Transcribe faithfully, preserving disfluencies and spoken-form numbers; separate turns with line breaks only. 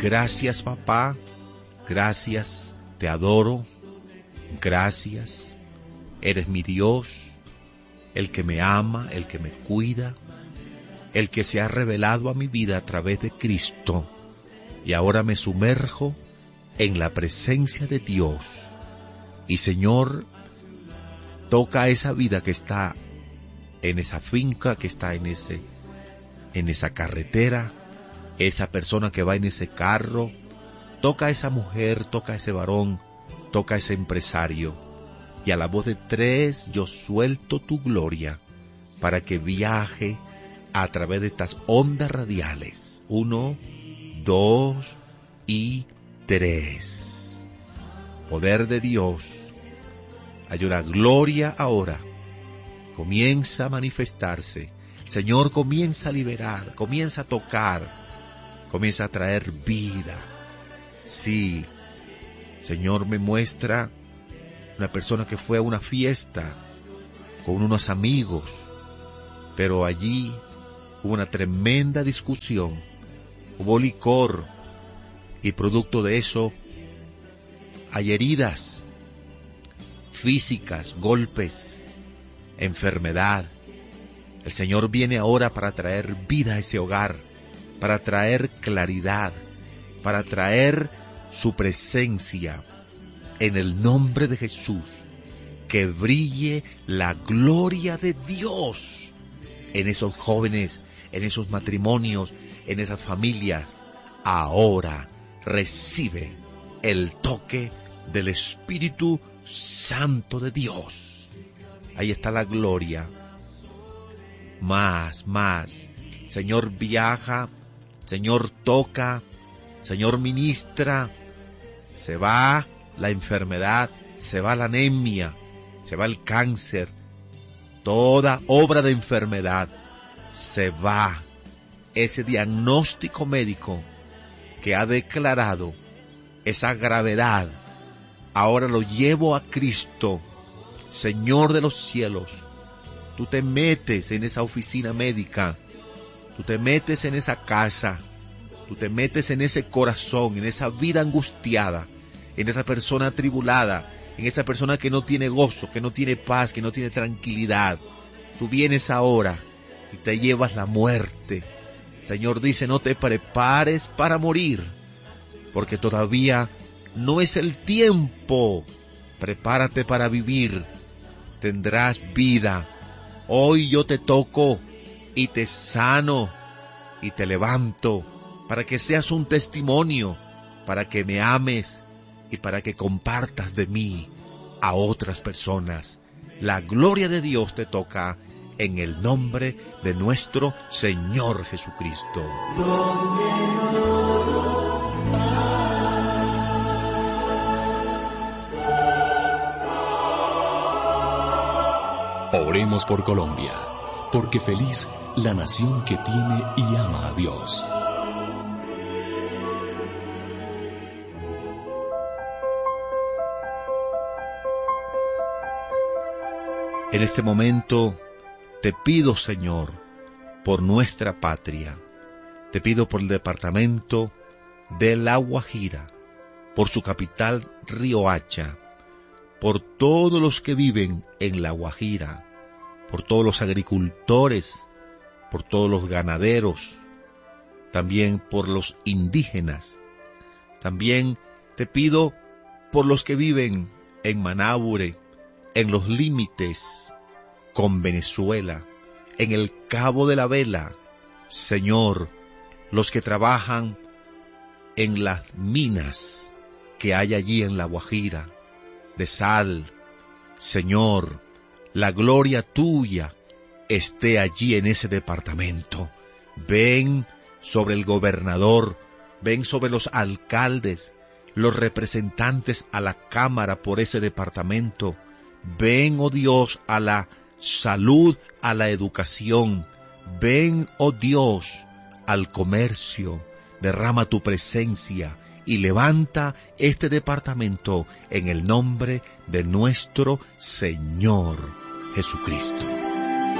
Gracias, papá. Gracias. Te adoro. Gracias. Eres mi Dios, el que me ama, el que me cuida, el que se ha revelado a mi vida a través de Cristo. Y ahora me sumerjo en la presencia de Dios. Y Señor, toca esa vida que está en esa finca, que está en ese, en esa carretera, esa persona que va en ese carro. Toca a esa mujer, toca a ese varón, toca a ese empresario. Y a la voz de tres yo suelto tu gloria para que viaje a través de estas ondas radiales. Uno, dos y tres. Poder de Dios. Hay una gloria ahora. Comienza a manifestarse. El Señor comienza a liberar, comienza a tocar, comienza a traer vida. Sí, Señor me muestra una persona que fue a una fiesta con unos amigos, pero allí hubo una tremenda discusión, hubo licor, y producto de eso hay heridas físicas, golpes, enfermedad. El Señor viene ahora para traer vida a ese hogar, para traer claridad, para traer su presencia. En el nombre de Jesús, que brille la gloria de Dios en esos jóvenes, en esos matrimonios, en esas familias. Ahora recibe el toque del Espíritu Santo de Dios. Ahí está la gloria. Más, más. Señor viaja, Señor toca, Señor ministra. Se va la enfermedad, se va la anemia, se va el cáncer, toda obra de enfermedad, se va ese diagnóstico médico que ha declarado esa gravedad. Ahora lo llevo a Cristo, Señor de los cielos. Tú te metes en esa oficina médica, tú te metes en esa casa, tú te metes en ese corazón, en esa vida angustiada, en esa persona atribulada, en esa persona que no tiene gozo, que no tiene paz, que no tiene tranquilidad. Tú vienes ahora y te llevas la muerte. El Señor dice, no te prepares para morir, porque todavía no es el tiempo. Prepárate para vivir, tendrás vida. Hoy yo te toco y te sano y te levanto para que seas un testimonio, para que me ames y para que compartas de mí a otras personas. La gloria de Dios te toca en el nombre de nuestro Señor Jesucristo.
Oremos por Colombia, porque feliz la nación que tiene y ama a Dios.
En este momento te pido, Señor, por nuestra patria. Te pido por el departamento de La Guajira, por su capital Riohacha, por todos los que viven en La Guajira, por todos los agricultores, por todos los ganaderos, también por los indígenas. También te pido por los que viven en Manaure, en los límites con Venezuela, en el Cabo de la Vela. Señor, los que trabajan en las minas que hay allí en La Guajira, de sal. Señor, la gloria tuya esté allí en ese departamento. Ven sobre el gobernador, ven sobre los alcaldes, los representantes a la Cámara por ese departamento. Ven, oh Dios, a la salud, a la educación. Ven, oh Dios, al comercio. Derrama tu presencia y levanta este departamento en el nombre de nuestro Señor Jesucristo.